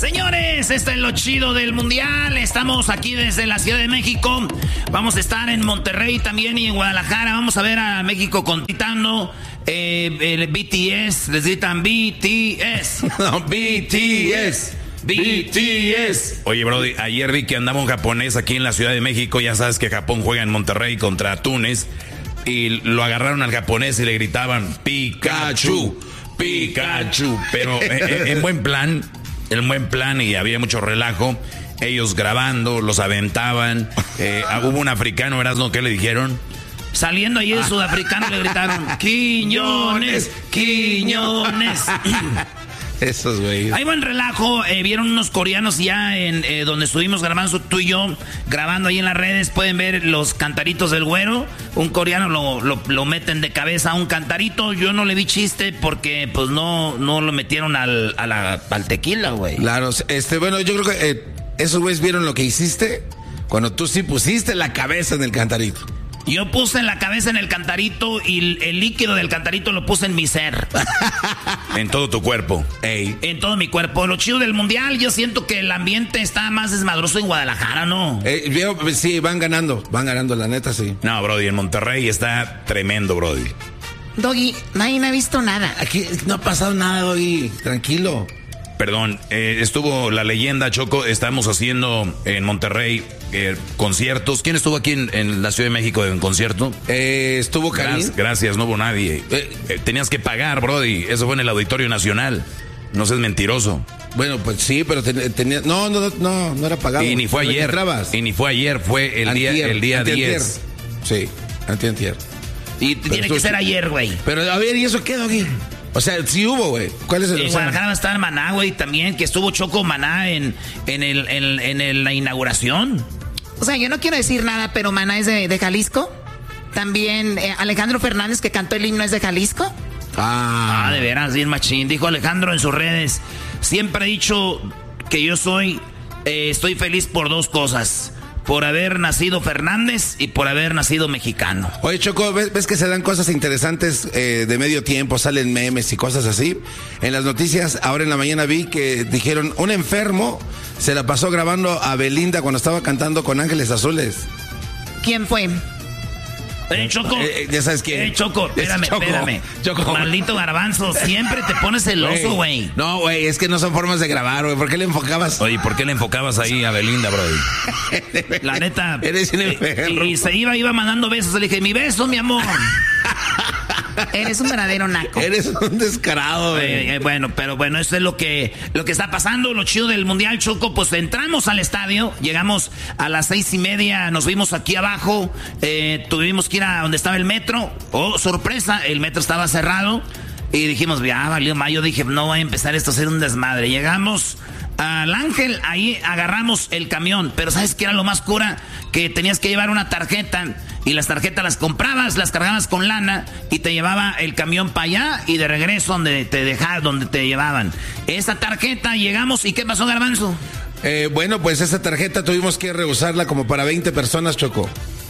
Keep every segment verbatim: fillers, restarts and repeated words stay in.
Señores, este es lo chido del mundial. Estamos aquí desde la Ciudad de México. Vamos a estar en Monterrey también y en Guadalajara. Vamos a ver a México gritando eh, el B T S. Les gritan B T S. No, B T S. B T S. Oye, Brody, ayer vi que andaba un japonés aquí en la Ciudad de México. Ya sabes que Japón juega en Monterrey contra Túnez. Y lo agarraron al japonés y le gritaban Pikachu, Pikachu. Pero en, en buen plan, en buen plan, y había mucho relajo. Ellos grabando, los aventaban. Eh, hubo un africano, ¿verdad? ¿No? ¿Qué le dijeron? Saliendo ahí el ah. sudafricano le gritaron Quiñones, Quiñones. Esos güeyes. Hay buen relajo, eh, vieron unos coreanos ya en eh, donde estuvimos grabando tú y yo, grabando ahí en las redes, pueden ver los cantaritos del güero. Un coreano lo, lo, lo meten de cabeza a un cantarito. Yo no le vi chiste porque pues no, no lo metieron al, a la, al tequila, güey. Claro, este, bueno, yo creo que eh, esos güeyes vieron lo que hiciste cuando tú sí pusiste la cabeza en el cantarito. Yo puse la cabeza en el cantarito y el líquido del cantarito lo puse en mi ser. En todo tu cuerpo. Ey. En todo mi cuerpo. Lo chido del mundial, yo siento que el ambiente está más desmadroso en Guadalajara, ¿no? Eh, yo, sí, van ganando, van ganando, la neta, sí. No, Brody, en Monterrey está tremendo, Brody. Doggy, nadie no ha visto nada. Aquí no ha pasado nada, Doggy, tranquilo. Perdón, eh, estuvo la leyenda, Choco, estamos haciendo en Monterrey eh, conciertos. ¿Quién estuvo aquí en, en la Ciudad de México en concierto? Eh, estuvo Karim. Gracias, gracias, no hubo nadie. Eh, eh, tenías que pagar, Brody, eso fue en el Auditorio Nacional. No seas mentiroso. Bueno, pues sí, pero tenía... Ten, no, no, no, no era pagado. Y ni fue ayer. Y ni fue ayer, fue el antier, día el día diez. Sí, antier, antier. Y pero tiene que ser ayer, güey. Pero a ver, ¿y eso qué, Doggy? O sea, sí hubo, güey. ¿Cuál es el En Guadalajara está en Maná, güey, también, que estuvo Choco Maná en, en, el, en, en el, la inauguración. O sea, yo no quiero decir nada, pero Maná es de, de Jalisco. También eh, Alejandro Fernández, que cantó el himno, es de Jalisco. Ah, ah de veras, bien machín. Dijo Alejandro en sus redes, siempre he dicho que yo soy, eh, estoy feliz por dos cosas. Por haber nacido Fernández y por haber nacido mexicano. Oye, Choco, ¿ves, ves que se dan cosas interesantes eh, de medio tiempo? Salen memes y cosas así. En las noticias, ahora en la mañana vi que dijeron, un enfermo se la pasó grabando a Belinda cuando estaba cantando con Ángeles Azules. ¿Quién fue? Eh, Choco. Eh, ya sabes quién. Eh, Choco, espérame, Choco, espérame. Choco. Maldito garbanzo, siempre te pones celoso, güey. No, güey, es que no son formas de grabar, güey. ¿Por qué le enfocabas? Oye, ¿por qué le enfocabas ahí a Belinda, brody? La neta. Eres un enfermo. Y, y se iba, iba mandando besos. Le dije, mi beso, mi amor. Eres un verdadero naco. Eres un descarado, güey. Eh, eh, bueno, pero bueno, eso es lo que, lo que está pasando. Lo chido del Mundial, Choco, pues entramos al estadio, llegamos a las seis y media, nos vimos aquí abajo, eh, tuvimos que ir a donde estaba el metro. Oh, sorpresa, el metro estaba cerrado. Y dijimos, ya valió mayo. Dije, no va a empezar esto a ser un desmadre. Llegamos al Ángel, ahí agarramos el camión. Pero ¿sabes qué era lo más cura? Que tenías que llevar una tarjeta. Y las tarjetas las comprabas, las cargabas con lana y te llevaba el camión para allá y de regreso donde te dejaban, donde te llevaban. Esa tarjeta, llegamos, ¿y qué pasó, Garbanzo? Eh, bueno, pues esa tarjeta tuvimos que reusarla como para veinte personas, Choco.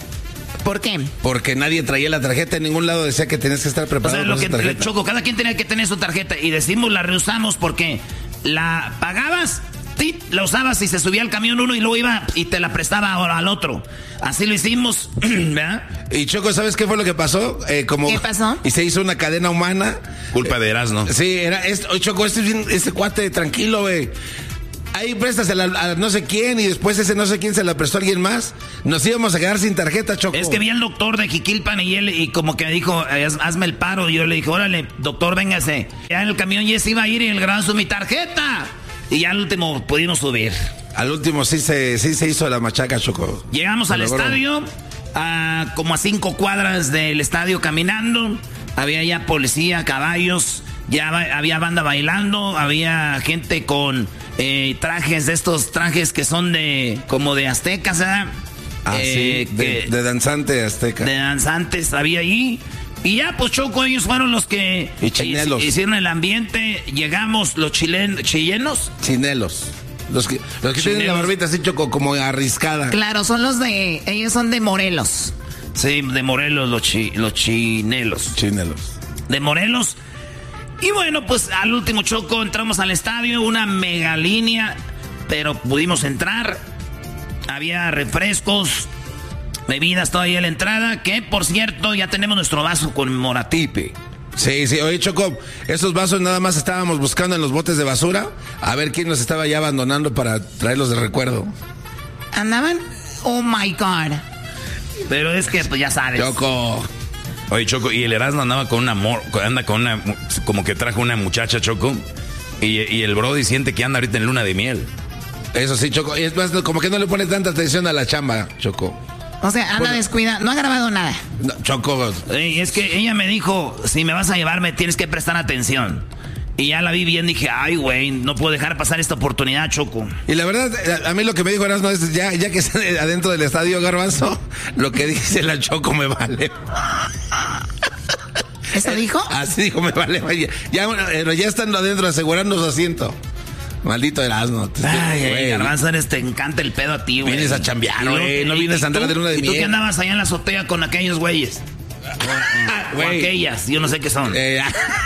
¿Por qué? Porque nadie traía la tarjeta, en ningún lado decía que tenías que estar preparado. O sea, lo que, tarjeta. Choco, cada quien tenía que tener su tarjeta y decimos la reusamos porque la pagabas, tit, la usabas y se subía al camión uno y luego iba y te la prestaba al otro. Así lo hicimos, ¿verdad? Y Choco, ¿sabes qué fue lo que pasó? Eh, como, ¿Qué pasó? Y se hizo una cadena humana. Culpa de Erasmo. Sí, era esto, Choco, este, este cuate, tranquilo, güey. Ahí préstasela a, a no sé quién y después ese no sé quién se la prestó a alguien más. Nos íbamos a quedar sin tarjeta, Choco. Es que vi al doctor de Jiquilpan y él y como que me dijo, hazme el paro. Y yo le dije, órale, doctor, véngase. Ya en el camión ya se iba a ir y el Garbanzo, mi tarjeta. Y ya al último pudimos subir. Al último sí se, sí se hizo la machaca, Choco. Llegamos al estadio, a, como a cinco cuadras del estadio caminando. Había ya policía, caballos, ya había banda bailando, había gente con eh, trajes de estos trajes que son de como de aztecas, ¿verdad? Ah, eh, sí, de, de danzante azteca. De danzantes había ahí. Y ya, pues, Choco, ellos fueron los que y chinelos. hicieron el ambiente. Llegamos los chilen, chilenos. Chinelos. Los que, los que tienen la barbita así, Choco, como arriscada. Claro, son los de... Ellos son de Morelos. Sí, de Morelos, los, chi, los chinelos. Chinelos. De Morelos. Y bueno, pues al último, Choco, entramos al estadio, una mega línea, pero pudimos entrar. Había refrescos, bebidas todavía en la entrada, que por cierto ya tenemos nuestro vaso conmemorativo. Sí, sí, oye Choco, esos vasos nada más estábamos buscando en los botes de basura a ver quién nos estaba ya abandonando para traerlos de recuerdo. ¿Andaban? Oh my God. Pero es que pues ya sabes. Choco. Oye, Choco, y el Erasmo andaba con una amor, anda con una, como que trajo una muchacha, Choco, y, y el Brody siente que anda ahorita en luna de miel. Eso sí, Choco, y es más, como que no le pone tanta atención a la chamba, Choco. O sea, anda Bueno, descuida, no ha grabado nada. No, Choco. Ey, es que ella me dijo, si me vas a llevar me tienes que prestar atención. Y ya la vi bien, dije, ay, güey, no puedo dejar pasar esta oportunidad, Choco. Y la verdad, a, a mí lo que me dijo Erasmo es, ya, ya que está adentro del estadio, Garbanzo, lo que dice la Choco me vale. ¿Eso dijo? Así dijo, me vale. Ya, ya, bueno, ya estando adentro asegurando su asiento. Maldito Erasmo. Ay, güey. Garbanzo, eres, te encanta el pedo a ti, güey. Vienes a chambear, Y luego güey, te- no vienes a andar ¿y tú? de luna de ¿Y tú miel? qué andabas allá en la azotea con aquellos güeyes? O Güey. aquellas, yo no sé qué son. Eh,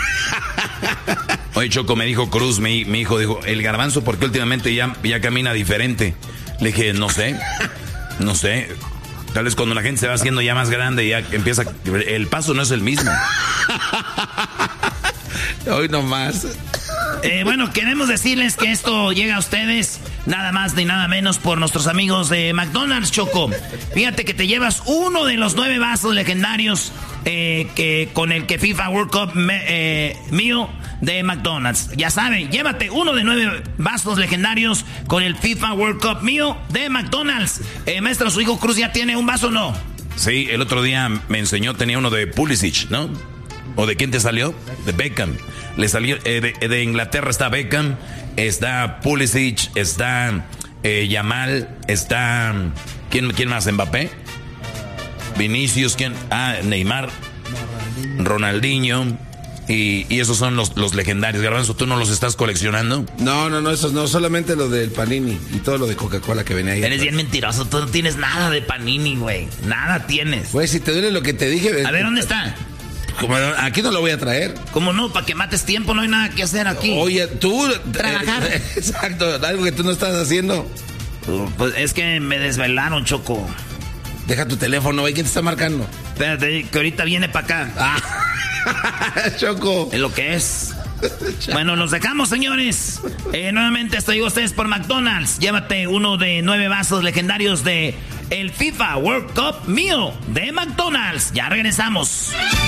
Oye, Choco, me dijo Cruz, mi, mi hijo, dijo, el Garbanzo, ¿por qué últimamente ya, ya camina diferente? Le dije, no sé, no sé. Tal vez cuando la gente se va haciendo ya más grande, ya empieza, el paso no es el mismo. Hoy nomás. Eh, bueno, queremos decirles que esto llega a ustedes nada más ni nada menos por nuestros amigos de McDonald's, Choco. Fíjate que te llevas uno de los nueve vasos legendarios eh, que con el que FIFA World Cup me, eh, mío de McDonald's. Ya saben, llévate uno de nueve vasos legendarios con el FIFA World Cup mío de McDonald's. Eh, maestro, su hijo Cruz ya tiene un vaso, ¿no? Sí, el otro día me enseñó, tenía uno de Pulisic, ¿no? ¿O de quién te salió? De Beckham. Le salió, eh, de, de Inglaterra está Beckham, está Pulisic, está eh, Yamal, está... ¿quién, ¿Quién más? ¿Mbappé? Vinicius, ¿quién? Ah, Neymar, Ronaldinho. Y, y esos son los, los legendarios. Garbanzo, ¿tú no los estás coleccionando? No, no, no, esos no, solamente lo del Panini y todo lo de Coca-Cola que venía ahí. Eres bien mentiroso, tú no tienes nada de Panini, güey. Nada tienes. Güey, si te duele lo que te dije... A ver, ¿dónde está? Como, aquí no lo voy a traer. ¿Cómo no? Para que mates tiempo, no hay nada que hacer aquí. Oye, tú... Trabajar. eh, exacto, algo que tú no estás haciendo. Uh, Pues es que me desvelaron, Choco. Deja tu teléfono, güey, ¿quién te está marcando? Espérate, que ahorita viene para acá. Ah, Choco. Es lo que es. Bueno, los dejamos, señores. Eh, nuevamente estoy a ustedes por McDonald's. Llévate uno de nueve vasos legendarios de el FIFA World Cup mío de McDonald's. Ya regresamos.